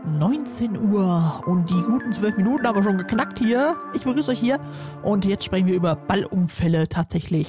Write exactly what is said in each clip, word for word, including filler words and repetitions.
neunzehn Uhr und die guten zwölf Minuten haben wir schon geknackt hier. Ich begrüße euch hier und jetzt sprechen wir über Ballunfälle tatsächlich.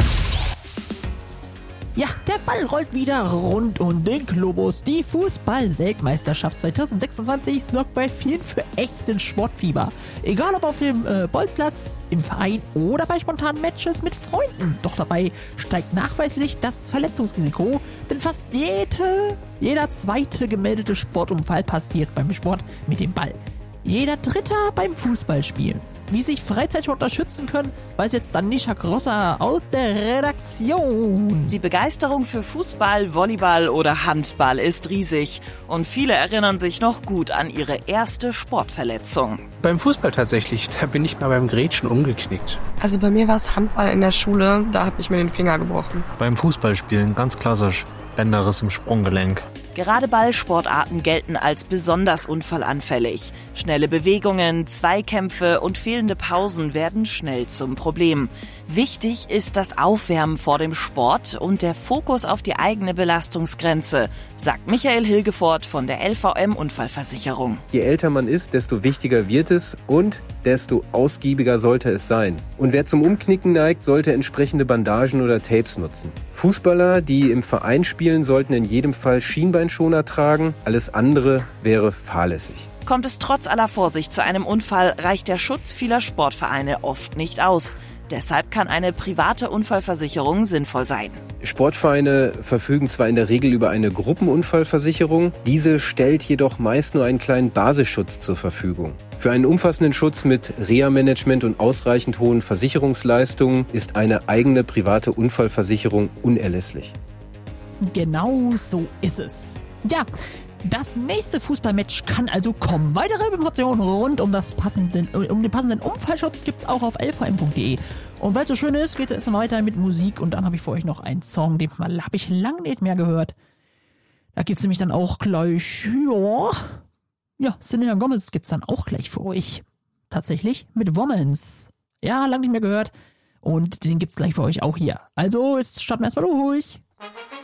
Ja, der Ball rollt wieder rund um den Globus. Die Fußball-Weltmeisterschaft zwanzig sechsundzwanzig sorgt bei vielen für echten Sportfieber. Egal ob auf dem äh, Bolzplatz, im Verein oder bei spontanen Matches mit Freunden. Doch dabei steigt nachweislich das Verletzungsrisiko, denn fast jede, jeder zweite gemeldete Sportunfall passiert beim Sport mit dem Ball. Jeder dritte beim Fußballspielen. Wie sich Freizeitsportler schützen können, weiß jetzt Danisha Grosser aus der Redaktion. Die Begeisterung für Fußball, Volleyball oder Handball ist riesig und viele erinnern sich noch gut an ihre erste Sportverletzung. Beim Fußball tatsächlich, da bin ich mal beim Grätschen umgeknickt. Also bei mir war es Handball in der Schule, da habe ich mir den Finger gebrochen. Beim Fußballspielen, ganz klassisch, Bänderriss im Sprunggelenk. Gerade Ballsportarten gelten als besonders unfallanfällig. Schnelle Bewegungen, Zweikämpfe und fehlende Pausen werden schnell zum Problem. Wichtig ist das Aufwärmen vor dem Sport und der Fokus auf die eigene Belastungsgrenze, sagt Michael Hilgefort von der L V M-Unfallversicherung. Je älter man ist, desto wichtiger wird es und desto ausgiebiger sollte es sein. Und wer zum Umknicken neigt, sollte entsprechende Bandagen oder Tapes nutzen. Fußballer, die im Verein spielen, sollten in jedem Fall Schienbeinschoner tragen. Alles andere wäre fahrlässig. Kommt es trotz aller Vorsicht zu einem Unfall, reicht der Schutz vieler Sportvereine oft nicht aus. Deshalb kann eine private Unfallversicherung sinnvoll sein. Sportvereine verfügen zwar in der Regel über eine Gruppenunfallversicherung, diese stellt jedoch meist nur einen kleinen Basisschutz zur Verfügung. Für einen umfassenden Schutz mit Reha-Management und ausreichend hohen Versicherungsleistungen ist eine eigene private Unfallversicherung unerlässlich. Genau so ist es. Ja, das nächste Fußballmatch kann also kommen. Weitere Informationen rund um, das passenden, um den passenden Unfallschutz gibt's auch auf l v m punkt d e. Und weil es so schön ist, geht es weiter mit Musik. Und dann habe ich für euch noch einen Song, den habe ich lange nicht mehr gehört. Da gibt's nämlich dann auch gleich, ja, ja, Selena Gomez gibt's dann auch gleich für euch. Tatsächlich mit Womans. Ja, lange nicht mehr gehört. Und den gibt's gleich für euch auch hier. Also, jetzt starten wir erstmal durch.